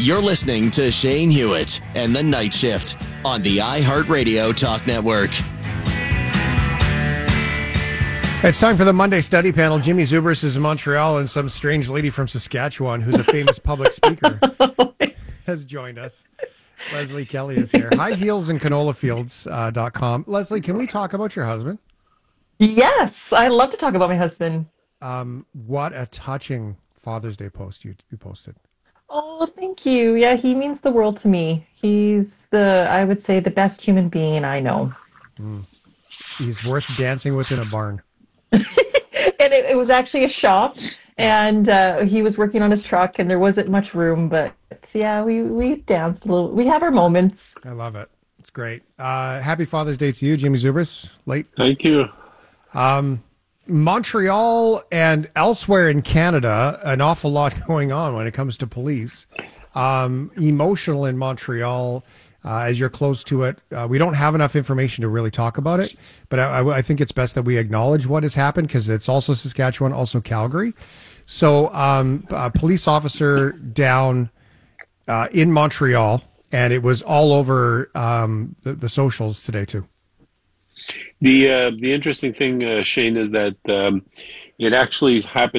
You're listening to Shane Hewitt and the Night Shift on the iHeartRadio Talk Network. It's time for the Monday study panel. Jimmy Zubris is in Montreal, and some strange lady from Saskatchewan, who's a famous public speaker, has joined us. Leslie Kelly is here. HighHeelsAndCanolaFields.com. Leslie, can we talk about your husband? Yes, I love to talk about my husband. What a touching Father's Day post you posted. Oh, thank you. Yeah, he means the world to me. He's I would say, the best human being I know. He's worth dancing with in a barn. And it was actually a shop, and he was working on his truck, and there wasn't much room, but yeah, we danced a little. We have our moments. I love it. It's great. Happy Father's Day to you, Jimmy Zubris. Late. Thank you. Montreal and elsewhere in Canada, an awful lot going on when it comes to police. Emotional in Montreal, as you're close to it. We don't have enough information to really talk about it, but I think it's best that we acknowledge what has happened, because it's also Saskatchewan, also Calgary. So a police officer down in Montreal, and it was all over the socials today too. The interesting thing, Shane, is that it actually happened